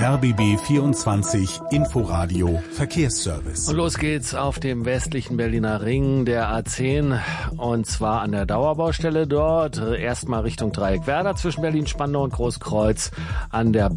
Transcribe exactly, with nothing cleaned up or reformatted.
R B B vierundzwanzig Inforadio Verkehrsservice. Und los geht's auf dem westlichen Berliner Ring, der A zehn, und zwar an der Dauerbaustelle dort. Erstmal Richtung Dreieck Werder zwischen Berlin-Spandau und Großkreuz, an der